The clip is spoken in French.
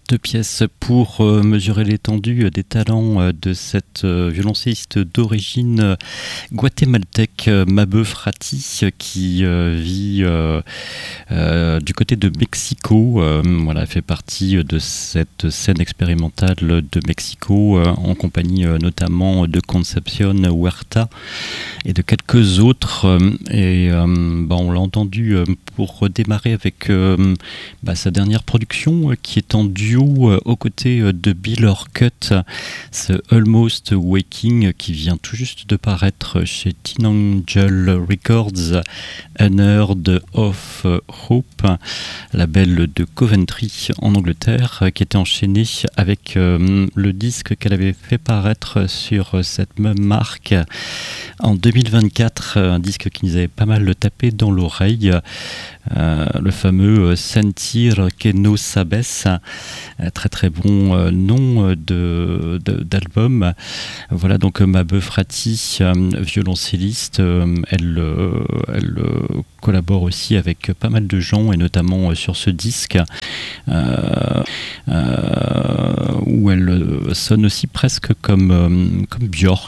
Deux pièces pour mesurer l'étendue des talents de cette violoncelliste d'origine guatémaltèque, Mabeu Frati, qui vit du côté de Mexico. Voilà, elle fait partie de cette scène expérimentale de Mexico, en compagnie notamment de Concepción Huerta et de quelques autres. On l'a entendu pour redémarrer avec sa dernière production, qui est en duo aux côtés de Bill Orcutt, ce Almost Waking, qui vient tout juste de paraître chez Teen Angel Records, Unheard of Hope, label de Coventry en Angleterre, qui était enchaîné avec le disque qu'elle avait fait paraître sur cette même marque en 2024, un disque qui nous avait pas mal tapé dans l'oreille, le fameux Sentir que no sabes, très très bon nom d'album. Voilà, donc Mabeu Frati, violoncelliste, elle collabore aussi avec pas mal de gens, et notamment sur ce disque où elle sonne aussi presque comme Björk,